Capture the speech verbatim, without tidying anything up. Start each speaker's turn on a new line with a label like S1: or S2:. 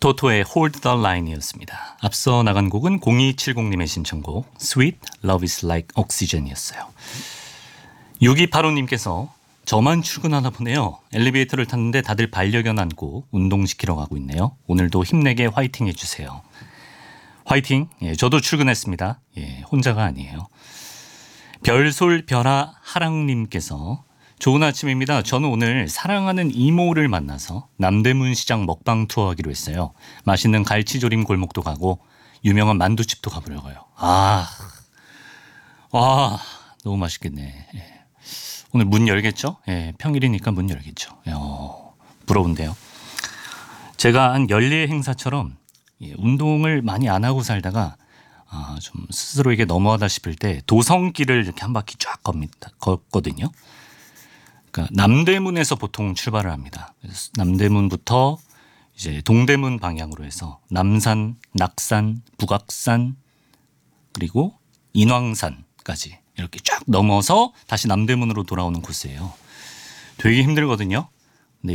S1: 토토의 Hold the Line이었습니다. 앞서 나간 곡은 공이칠공님의 신청곡 Sweet Love is Like Oxygen이었어요. 육이팔오님께서 저만 출근하나 보네요. 엘리베이터를 탔는데 다들 반려견 안고 운동시키러 가고 있네요. 오늘도 힘내게 화이팅 해주세요. 화이팅. 예, 저도 출근했습니다. 예, 혼자가 아니에요. 별솔별아 하랑님께서 좋은 아침입니다. 저는 오늘 사랑하는 이모를 만나서 남대문 시장 먹방 투어하기로 했어요. 맛있는 갈치조림 골목도 가고 유명한 만두집도 가보려고요. 아, 아 너무 맛있겠네. 예. 오늘 문 열겠죠? 예, 평일이니까 문 열겠죠. 어, 부러운데요. 제가 한 연례 행사처럼 예, 운동을 많이 안 하고 살다가 아, 좀 스스로에게 너무하다 싶을 때 도성길을 이렇게 한 바퀴 쫙 겁니다. 걷거든요. 그러니까 남대문에서 보통 출발을 합니다. 그래서 남대문부터 이제 동대문 방향으로 해서 남산, 낙산, 북악산 그리고 인왕산까지 이렇게 쫙 넘어서 다시 남대문으로 돌아오는 코스예요. 되게 힘들거든요.